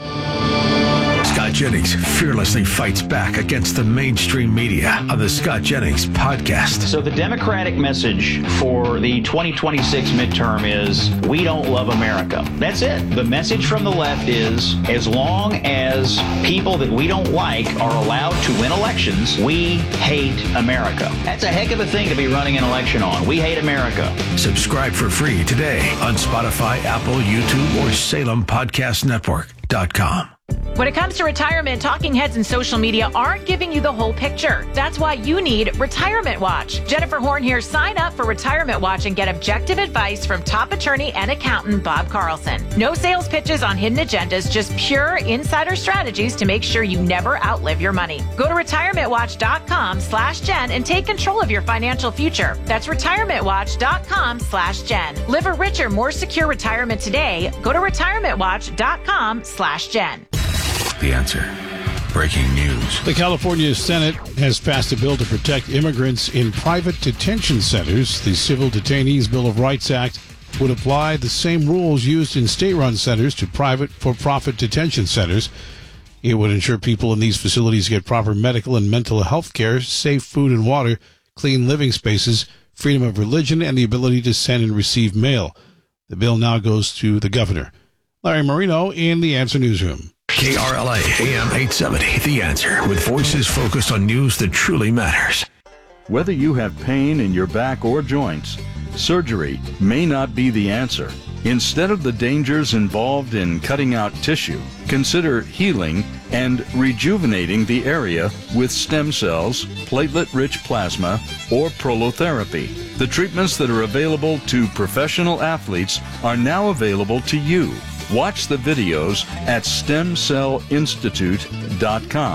Scott Jennings fearlessly fights back against the mainstream media on the Scott Jennings podcast. So the Democratic message for the twenty twenty-six midterm is, we don't love America. That's it. The message from the left is, as long as people that we don't like are allowed to win elections, we hate America. That's a heck of a thing to be running an election on. We hate America. Subscribe for free today on Spotify, Apple, YouTube, or Salem Podcast Network dot com. When it comes to retirement, talking heads and social media aren't giving you the whole picture. That's why you need Retirement Watch. Jennifer Horn here. Sign up for Retirement Watch and get objective advice from top attorney and accountant Bob Carlson. No sales pitches on hidden agendas, just pure insider strategies to make sure you never outlive your money. Go to retirement watch dot com slash Jen and take control of your financial future. That's retirement watch dot com slash Jen. Live a richer, more secure retirement today. Go to retirement watch dot com slash Jen. The Answer. Breaking news. The California Senate has passed a bill to protect immigrants in private detention centers. The Civil Detainees Bill of Rights Act would apply the same rules used in state-run centers to private for-profit detention centers. It would ensure people in these facilities get proper medical and mental health care, safe food and water, clean living spaces, freedom of religion, and the ability to send and receive mail. The bill now goes to the governor. Larry Marino in the Answer Newsroom. K R L A A M eight seventy, The Answer, with voices focused on news that truly matters. Whether you have pain in your back or joints, surgery may not be the answer. Instead of the dangers involved in cutting out tissue, consider healing and rejuvenating the area with stem cells, platelet-rich plasma, or prolotherapy. The treatments that are available to professional athletes are now available to you. Watch the videos at stem cell institute dot com.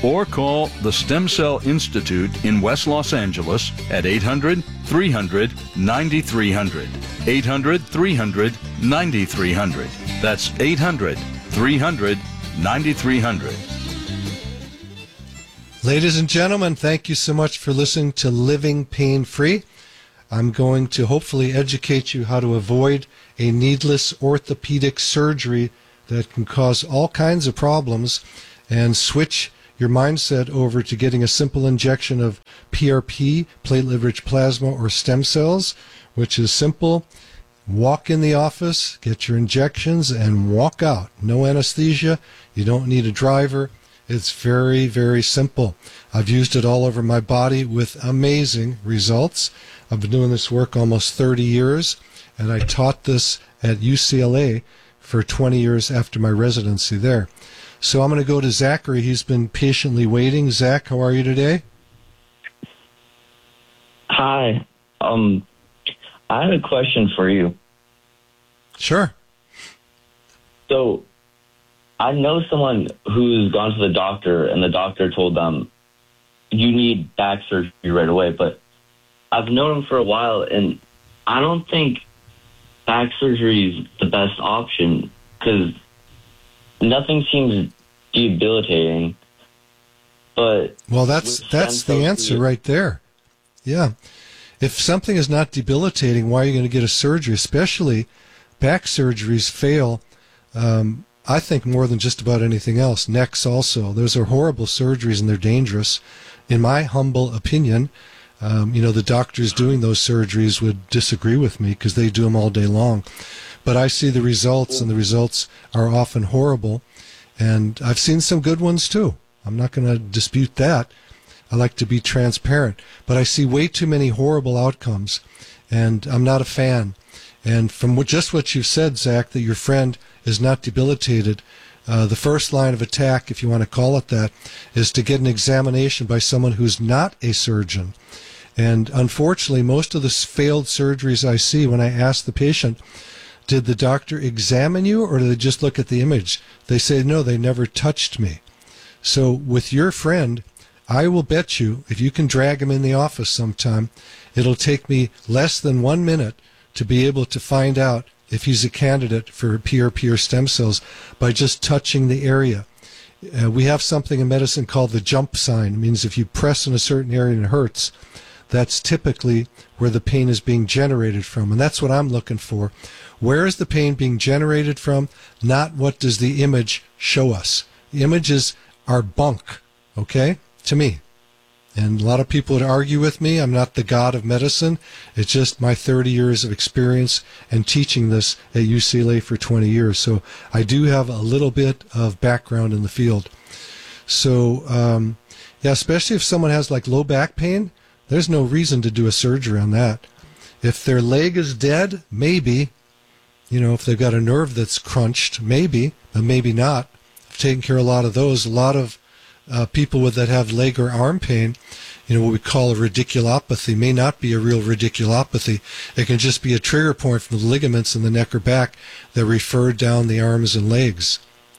or call the Stem Cell Institute in West Los Angeles at eight hundred, three hundred, ninety-three hundred. eight hundred, three hundred, ninety-three hundred. That's eight hundred, three hundred, ninety-three hundred. Ladies and gentlemen, thank you so much for listening to Living Pain Free. I'm going to hopefully educate you how to avoid a needless orthopedic surgery that can cause all kinds of problems and switch your mindset over to getting a simple injection of P R P, platelet-rich plasma, or stem cells, which is simple. Walk in the office, get your injections, and walk out. No anesthesia. You don't need a driver. It's very, very simple. I've used it all over my body with amazing results. I've been doing this work almost thirty years, and I taught this at U C L A for twenty years after my residency there. So I'm going to go to Zachary. He's been patiently waiting. Zach, how are you today? Hi. Um, I have a question for you. Sure. So I know someone who's gone to the doctor, and the doctor told them, you need back surgery right away. But I've known him for a while, and I don't think back surgery is the best option because nothing seems debilitating. But well, that's that's the answer right there. Yeah. If something is not debilitating, why are you going to get a surgery? Especially back surgeries fail, um, I think, more than just about anything else. Necks also. Those are horrible surgeries, and they're dangerous. In my humble opinion, um, you know, the doctors doing those surgeries would disagree with me because they do them all day long. But I see the results, and the results are often horrible. And I've seen some good ones, too. I'm not going to dispute that. I like to be transparent. But I see way too many horrible outcomes, and I'm not a fan. And from what, just what you've said, Zach, that your friend is not debilitated, uh, the first line of attack, if you want to call it that, is to get an examination by someone who's not a surgeon. And unfortunately, most of the failed surgeries I see, when I ask the patient, did the doctor examine you, or did they just look at the image? They say, no, they never touched me. So with your friend, I will bet you, if you can drag him in the office sometime, it'll take me less than one minute to be able to find out if he's a candidate for P R P or stem cells by just touching the area. Uh, we have something in medicine called the jump sign. It means if you press in a certain area and it hurts, that's typically where the pain is being generated from. And that's what I'm looking for. Where is the pain being generated from? Not what does the image show us. The images are bunk, okay, to me. And a lot of people would argue with me. I'm not the god of medicine. It's just my thirty years of experience and teaching this at U C L A for twenty years. So I do have a little bit of background in the field. So, um, yeah, especially if someone has like low back pain, there's no reason to do a surgery on that. If their leg is dead, maybe. You know, if they've got a nerve that's crunched, maybe, but maybe not. I've taken care of a lot of those. A lot of Uh, people with that have leg or arm pain, you know, what we call a radiculopathy, may not be a real radiculopathy. It can just be a trigger point from the ligaments in the neck or back that refer down the arms and legs.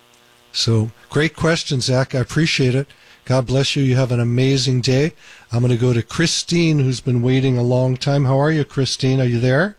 So, great question, Zach. I appreciate it. God bless you. You have an amazing day. I'm going to go to Christine, who's been waiting a long time. How are you, Christine? Are you there?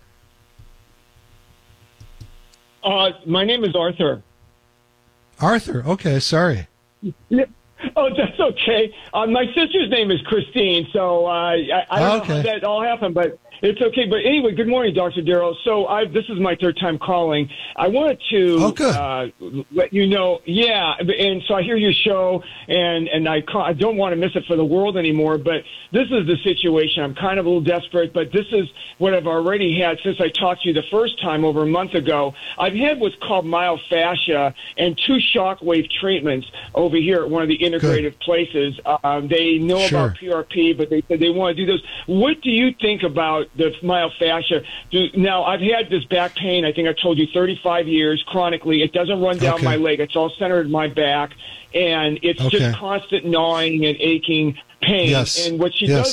Uh, my name is Arthur. Arthur. Okay, sorry. Yep. Oh, that's okay. Uh, my sister's name is Christine, so uh, I, I don't oh, know okay. how that all happened, but it's okay. But anyway, good morning, Doctor Darrow. So I, this is my third time calling. I wanted to oh, good. Uh, let you know, yeah, and so I hear your show, and, and I, call, I don't want to miss it for the world anymore, but this is the situation. I'm kind of a little desperate, but this is what I've already had since I talked to you the first time over a month ago. I've had what's called myofascia and two shockwave treatments over here at one of the integrative good. places. Um, they know sure. about P R P, but they said they want to do those. What do you think about the myofascia? Do, now, I've had this back pain, I think I told you, thirty-five years, chronically. It doesn't run down okay. my leg. It's all centered in my back, and it's okay. just constant gnawing and aching pain. Yes. And what she yes. does is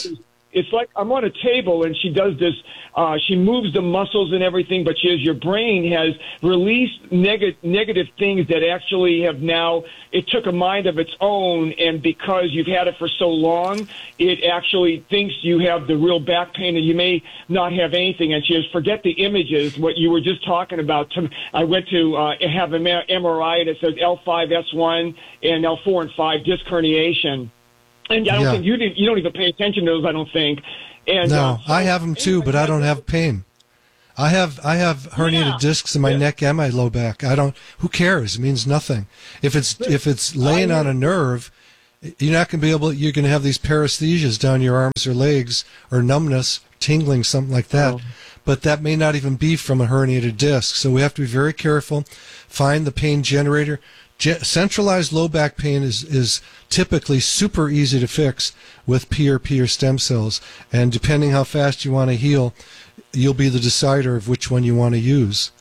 it's like I'm on a table and she does this. Uh, she moves the muscles and everything, but she has, your brain has released neg- negative things that actually have now, it took a mind of its own, and because you've had it for so long, it actually thinks you have the real back pain and you may not have anything. And she says, forget the images, what you were just talking about. I went to uh, have an M R I and it says L five S one and L four and five disc herniation. And I don't Yeah. think you didn't, you don't even pay attention to those, I don't think. And, no, uh, so I have them too, but I don't have pain. I have I have herniated Yeah. discs in my neck and my low back. I don't. Who cares? It means nothing. If it's if it's laying on a nerve, you're not going to be able. You're going to have these paresthesias down your arms or legs, or numbness, tingling, something like that. Oh. But that may not even be from a herniated disc. So we have to be very careful. Find the pain generator. Ge- centralized low back pain is, is typically super easy to fix with P R P or stem cells. And depending how fast you want to heal, you'll be the decider of which one you want to use.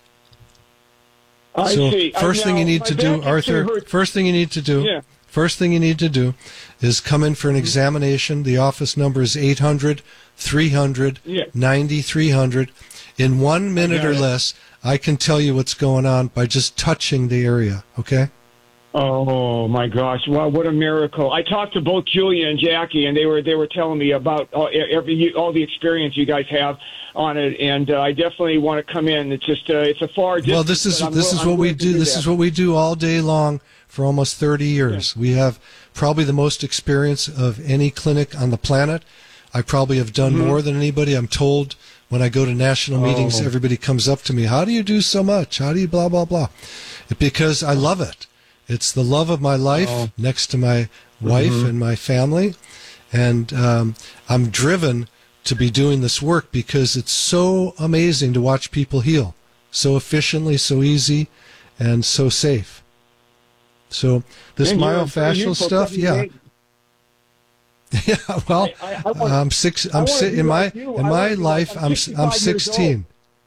I so see. first I thing you know. need My to back do, actually Arthur, hurts. first thing you need to do, Yeah. first thing you need to do is come in for an examination. The office number is eight hundred, three hundred, Yeah. ninety-three hundred. In one minute got or it. less, I can tell you what's going on by just touching the area, okay? Oh my gosh! Wow, what a miracle! I talked to both Julia and Jackie, and they were they were telling me about all, every all the experience you guys have on it, and uh, I definitely want to come in. It's just uh, it's a far distance. Well, this is but I'm this will- is I'm what we willing to do. This that. is what we do all day long for almost thirty years. We have probably the most experience of any clinic on the planet. I probably have done Mhm. more than anybody. I'm told when I go to national meetings, Oh. everybody comes up to me, "How do you do so much? How do you blah blah blah?" Because I love it. It's the love of my life Oh. next to my wife Mhm. and my family, and um, I'm driven to be doing this work because it's so amazing to watch people heal so efficiently, so easy, and so safe. So this And you're- myofascial you're stuff, yeah, seventy-eight. yeah. Well, I- I- I wanna- I'm six. I I'm wanna si- be in my like you. in I my wanna be like- life. I'm I'm I'm sixty-five years old. sixteen.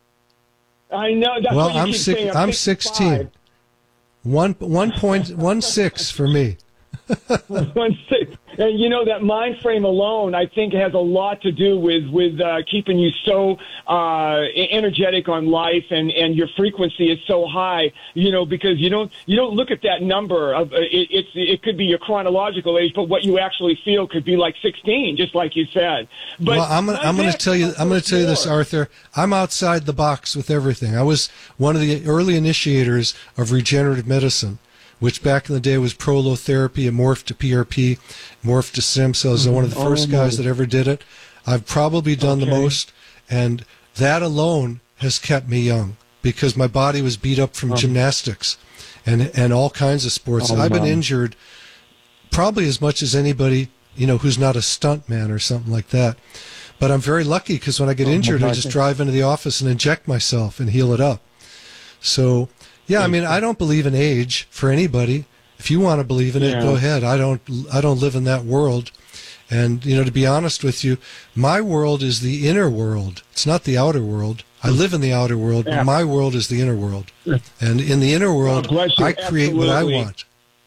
I know. That's Well, what you I'm keep six. saying. I'm sixty-five. sixteen. One one point one six for me. One six. And you know that mind frame alone, I think, has a lot to do with with uh, keeping you so uh, energetic on life, and, and your frequency is so high. You know, because you don't you don't look at that number of uh, it, it's it could be your chronological age, but what you actually feel could be like sixteen, just like you said. But Well, I'm gonna, my I'm going to back tell you. hurts I'm going to tell you this, more. Arthur. I'm outside the box with everything. I was one of the early initiators of regenerative medicine, which back in the day was prolotherapy. It morphed to P R P, morphed to stem cells. I'm one of the first Oh. guys that ever did it. I've probably done the Okay. most, and that alone has kept me young because my body was beat up from Oh. gymnastics and and all kinds of sports. Oh, I've been wow. injured probably as much as anybody, you know, who's not a stunt man or something like that. But I'm very lucky because when I get Oh, injured, I my just God. drive into the office and inject myself and heal it up. So, yeah, I mean, I don't believe in age for anybody. If you want to believe in it, Yeah. go ahead. I don't. I don't live in that world. And you know, to be honest with you, my world is the inner world. It's not the outer world. I live in the outer world, Yeah. but my world is the inner world. And in the inner world, God bless you. I create what I Absolutely. want.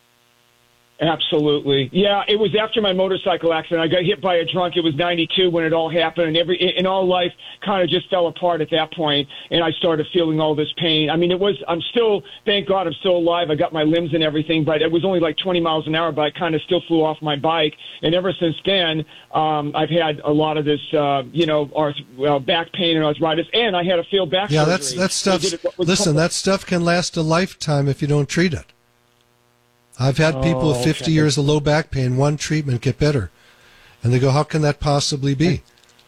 Absolutely. Yeah, it was after my motorcycle accident. I got hit by a drunk. It was ninety-two when it all happened, and every in all life kind of just fell apart at that point, and I started feeling all this pain. I mean, it was I'm still, thank God I'm still alive. I got my limbs and everything, but it was only like twenty miles an hour, but I kind of still flew off my bike. And ever since then, um, I've had a lot of this, uh, you know, arth- uh, back pain and arthritis, and I had a failed back Yeah, surgery. that's that They stuff. did it with Listen, couple- that stuff can last a lifetime if you don't treat it. I've had people with Oh, fifty okay. years of low back pain, one treatment get better, and they go, "How can that possibly be?"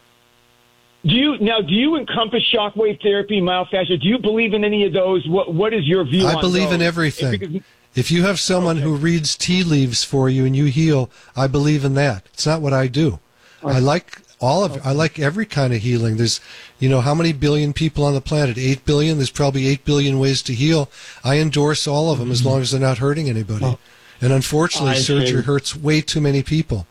Do you now? Do you encompass shockwave therapy, myofascia? Do you believe in any of those? What What is your view? I on believe in those? everything. Because- If you have someone who reads tea leaves for you and you heal, I believe in that. It's not what I do. I like all of. I like every kind of healing. There's, you know, how many billion people on the planet? Eight billion. There's probably eight billion ways to heal. I endorse all of them as long as they're not hurting anybody. And unfortunately, I surgery see. hurts way too many people.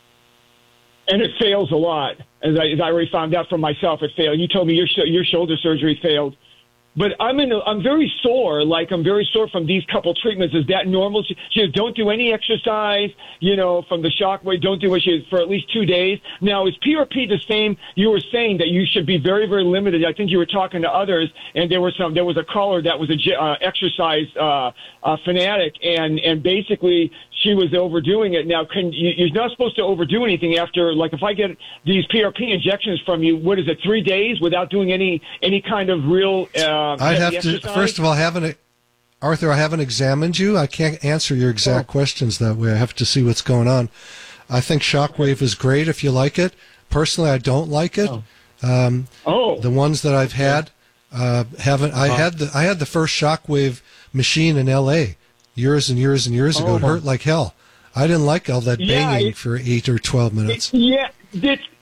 and it fails a lot, as I, as I already found out from myself. It failed. You told me your sh- your shoulder surgery failed. but I'm in. A, I'm very sore. Like I'm very sore from these couple treatments. Is that normal? She, she says, don't do any exercise. You know, from the shockwave, don't do it she, for at least two days. Now, is P R P the same? You were saying that you should be very, very limited. I think you were talking to others, and there was some. There was a caller that was a uh, exercise uh, uh, fanatic, and and basically she was overdoing it. Now, can you, you're not supposed to overdo anything after. Like if I get these P R P injections from you, what is it? Three days without doing any any kind of real. Uh, I'd have exercise? to, first of all, haven't, Arthur, I haven't examined you. I can't answer your exact oh. questions that way. I have to see what's going on. I think Shockwave is great if you like it. Personally, I don't like it. Oh. Um, oh. The ones that I've had, uh, haven't, I uh-huh. had the, I had the first Shockwave machine in L A years and years and years ago. Oh. It hurt like hell. I didn't like all that yeah, banging it, for eight or twelve minutes. It, yeah. It's,